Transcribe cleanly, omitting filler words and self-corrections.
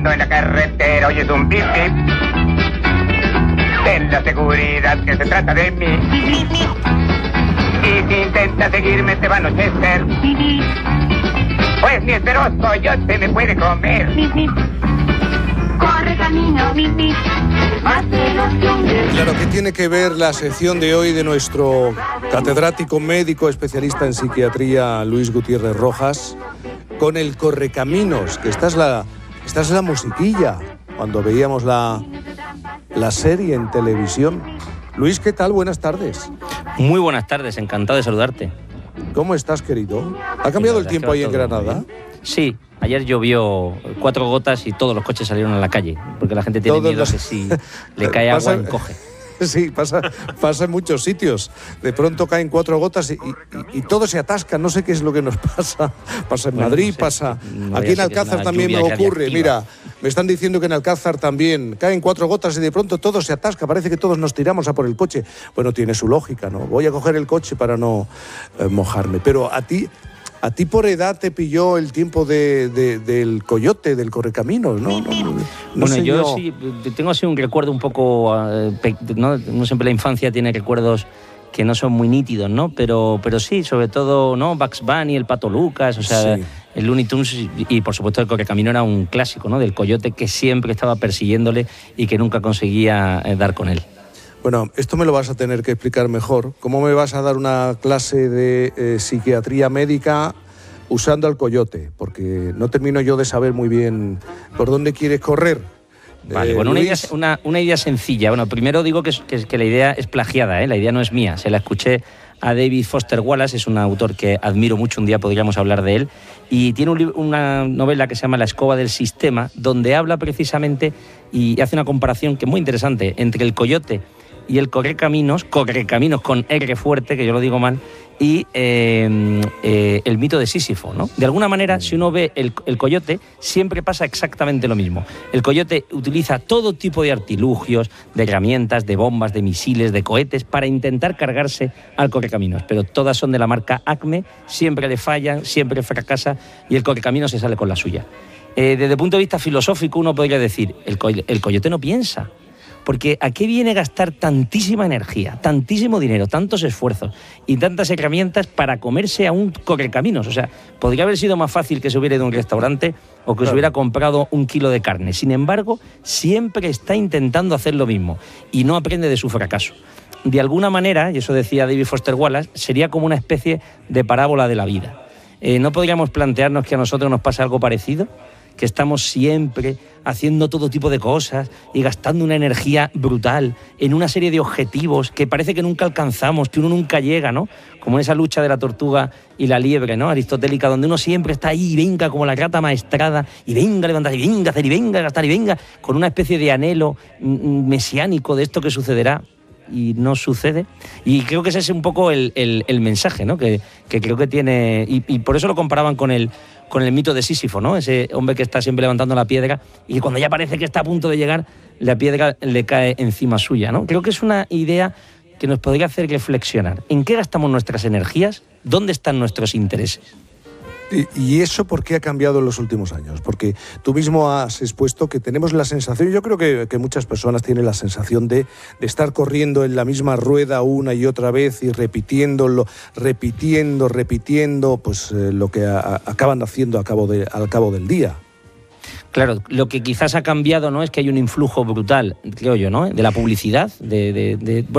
Cuando en la carretera oyes un pip pip, ten la seguridad que se trata de mí. Y si intentas seguirme te va a anochecer, pues mi esperoso coyote me puede comer. Corre camino, más veloz que un guerrero. Claro, ¿qué tiene que ver la sección de hoy de nuestro catedrático médico especialista en psiquiatría, Luis Gutiérrez Rojas, con el Correcaminos? Que esta es la musiquilla cuando veíamos la serie en televisión. Luis, ¿qué tal? Buenas tardes. Muy buenas tardes, encantado de saludarte. ¿Cómo estás, querido? ¿Ha cambiado el tiempo ahí en Granada? Sí, ayer llovió 4 gotas y todos los coches salieron a la calle, porque la gente tiene miedo que si le cae agua encoge. Sí, pasa en muchos sitios. De pronto caen 4 gotas y todo se atasca. No sé qué es lo que nos pasa. Pasa en Madrid, no sé, pasa... Aquí en Alcázar también me ocurre. Mira, me están diciendo que en Alcázar también caen 4 gotas y de pronto todo se atasca. Parece que todos nos tiramos a por el coche. Bueno, tiene su lógica, ¿no? Voy a coger el coche para no mojarme. Pero a ti por edad te pilló el tiempo del coyote, del correcaminos, ¿no? Bueno, yo sí tengo así un recuerdo un poco, ¿no? No siempre la infancia tiene recuerdos que no son muy nítidos, ¿no? Pero sí, sobre todo, ¿no? Bugs Bunny, el Pato Lucas, o sea, sí. El Looney Tunes y por supuesto el correcamino era un clásico, ¿no? Del coyote que siempre estaba persiguiéndole y que nunca conseguía dar con él. Bueno, esto me lo vas a tener que explicar mejor. ¿Cómo me vas a dar una clase de psiquiatría médica usando al coyote? Porque no termino yo de saber muy bien por dónde quieres correr. Vale, bueno, una idea sencilla. Bueno, primero digo que la idea es plagiada, ¿eh? La idea no es mía. Se la escuché a David Foster Wallace, es un autor que admiro mucho, un día podríamos hablar de él, y tiene una novela que se llama La escoba del sistema, donde habla precisamente y hace una comparación que es muy interesante entre el coyote y el correcaminos con R fuerte, que yo lo digo mal, y el mito de Sísifo, ¿no? De alguna manera, si uno ve el coyote, siempre pasa exactamente lo mismo. El coyote utiliza todo tipo de artilugios, de herramientas, de bombas, de misiles, de cohetes, para intentar cargarse al correcaminos, pero todas son de la marca Acme, siempre le fallan, siempre fracasa, y el correcaminos se sale con la suya. Desde el punto de vista filosófico, uno podría decir, el coyote no piensa. Porque ¿a qué viene gastar tantísima energía, tantísimo dinero, tantos esfuerzos y tantas herramientas para comerse a un correcaminos? O sea, podría haber sido más fácil que se hubiera ido a un restaurante o que se hubiera comprado 1 kilo de carne. Sin embargo, siempre está intentando hacer lo mismo y no aprende de su fracaso. De alguna manera, y eso decía David Foster Wallace, sería como una especie de parábola de la vida. ¿No podríamos plantearnos que a nosotros nos pasa algo parecido? Que estamos siempre haciendo todo tipo de cosas y gastando una energía brutal en una serie de objetivos que parece que nunca alcanzamos, que uno nunca llega, ¿no? Como esa lucha de la tortuga y la liebre, ¿no? Aristotélica, donde uno siempre está ahí y venga como la rata maestrada y venga a levantar y venga a hacer y venga a gastar y venga con una especie de anhelo mesiánico de esto que sucederá y no sucede. Y creo que ese es un poco el mensaje, ¿no? Que creo que tiene, y por eso lo comparaban con el mito de Sísifo, ¿no? Ese hombre que está siempre levantando la piedra y cuando ya parece que está a punto de llegar, la piedra le cae encima suya, ¿no? Creo que es una idea que nos podría hacer reflexionar. ¿En qué gastamos nuestras energías? ¿Dónde están nuestros intereses? ¿Y eso por qué ha cambiado en los últimos años? Porque tú mismo has expuesto que tenemos la sensación, yo creo que muchas personas tienen la sensación de estar corriendo en la misma rueda una y otra vez y repitiendo, pues lo que acaban haciendo al cabo del día. Claro, lo que quizás ha cambiado, ¿no? Es que hay un influjo brutal, creo yo, ¿no? De la publicidad,